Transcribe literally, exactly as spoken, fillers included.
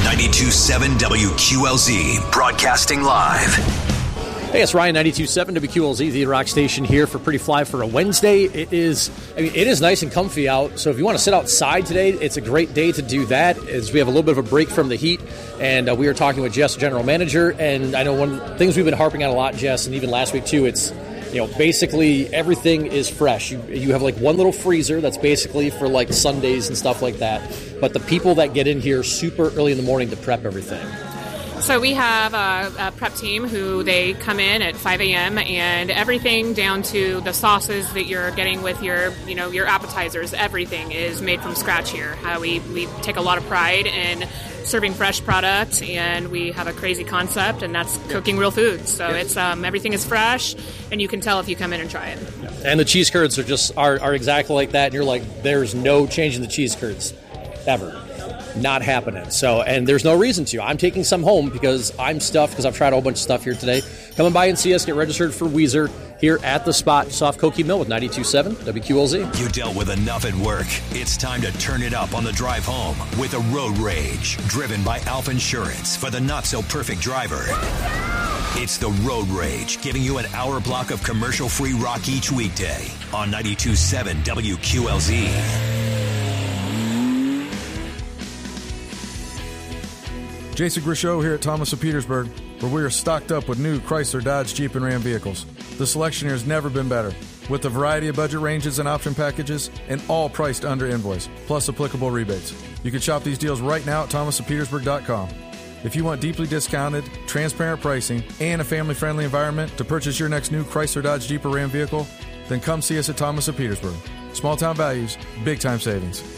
ninety-two point seven W Q L Z, broadcasting live. Hey, it's Ryan, ninety-two point seven W Q L Z, the rock station here for Pretty Fly for a Wednesday. It is, I mean, it is nice and comfy out, so if you want to sit outside today, it's a great day to do that, as we have a little bit of a break from the heat, and uh, we are talking with Jess, general manager, and I know one of the things we've been harping on a lot, Jess, and even last week too, it's, you know, basically everything is fresh. You you have like one little freezer that's basically for like Sundays and stuff like that, but the people that get in here super early in the morning to prep everything. So we have a, a prep team who they come in at five a.m. and everything down to the sauces that you're getting with your, you know, your appetizers, everything is made from scratch here. How we, we take a lot of pride in serving fresh product, and we have a crazy concept, and that's cooking real food. So it's um, everything is fresh, and you can tell if you come in and try it. And the cheese curds are just are, are exactly like that, and you're like, there's no changing the cheese curds ever. Not happening. So, and there's no reason to. I'm taking some home because I'm stuffed because I've tried a whole bunch of stuff here today. Come on by and see us. Get registered for Weezer here at the spot, Soft Koki Mill with ninety-two point seven W Q L Z. You dealt with enough at work. It's time to turn it up on the drive home with a Road Rage, driven by Alpha Insurance for the not-so-perfect driver. It's the Road Rage, giving you an hour block of commercial-free rock each weekday on ninety-two point seven W Q L Z. Jason Grishow here at Thomas of Petersburg, where we are stocked up with new Chrysler, Dodge, Jeep, and Ram vehicles. The selection here has never been better, with a variety of budget ranges and option packages, and all priced under invoice, plus applicable rebates. You can shop these deals right now at thomas of petersburg dot com. If you want deeply discounted, transparent pricing, and a family-friendly environment to purchase your next new Chrysler, Dodge, Jeep, or Ram vehicle, then come see us at Thomas of Petersburg. Small-town values, big-time savings.